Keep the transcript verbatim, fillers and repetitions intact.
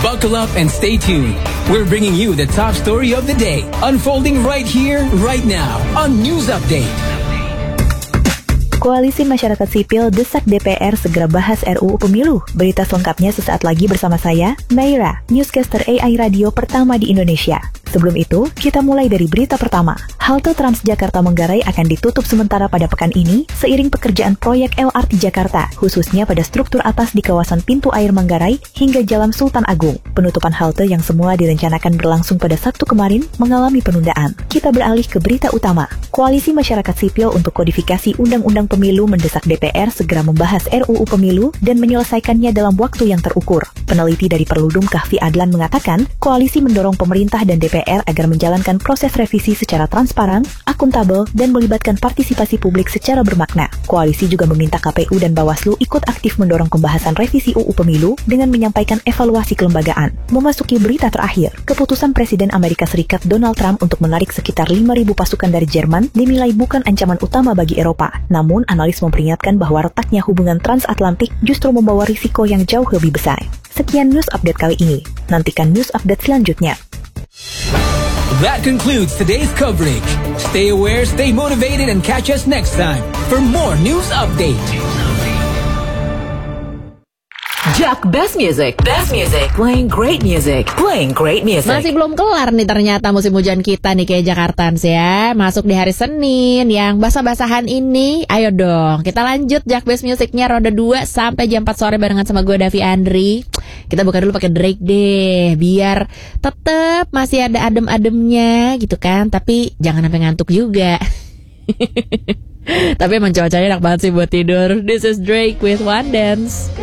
Buckle up and stay tuned. We're bringing you the top story of the day, unfolding right here, right now, on News Update. Koalisi Masyarakat Sipil desak D P R segera bahas R U U Pemilu. Berita selengkapnya sesaat lagi bersama saya, Naira, newscaster A I radio pertama di Indonesia. Sebelum itu, kita mulai dari berita pertama. Halte Transjakarta Manggarai akan ditutup sementara pada pekan ini seiring pekerjaan proyek L R T Jakarta, khususnya pada struktur atas di kawasan Pintu Air Manggarai hingga Jalan Sultan Agung. Penutupan halte yang semula direncanakan berlangsung pada Sabtu kemarin mengalami penundaan. Kita beralih ke berita utama. Koalisi Masyarakat Sipil untuk Kodifikasi Undang-Undang Pemilu mendesak D P R segera membahas R U U Pemilu dan menyelesaikannya dalam waktu yang terukur. Peneliti dari Perludem Kahfi Adlan mengatakan, koalisi mendorong pemerintah dan D P R agar menjalankan proses revisi secara transparan, akuntabel, dan melibatkan partisipasi publik secara bermakna. Koalisi juga meminta K P U dan Bawaslu ikut aktif mendorong pembahasan revisi U U Pemilu dengan menyampaikan evaluasi kelembagaan. Memasuki berita terakhir, keputusan Presiden Amerika Serikat Donald Trump untuk menarik sekitar lima ribu pasukan dari Jerman dinilai bukan ancaman utama bagi Eropa. Namun, analis memperingatkan bahwa retaknya hubungan transatlantik justru membawa risiko yang jauh lebih besar. Sekian news update kali ini. Nantikan news update selanjutnya. That concludes today's coverage. Stay aware, stay motivated, and catch us next time for more news update. Jack Best Music, Best Music, playing great music, playing great music. Masih belum kelar nih ternyata musim hujan kita nih kayak Jakartans ya. Masuk di hari Senin yang basah-basahan ini. Ayo dong, kita lanjut Jack Best Musicnya roda dua sampai jam empat sore barengan sama gue Davi Andri. Kita buka dulu pakai Drake deh, biar tetap masih ada adem-ademnya gitu kan. Tapi jangan sampai ngantuk juga. Tapi emang cuacanya enak banget sih buat tidur. This is Drake with One Dance.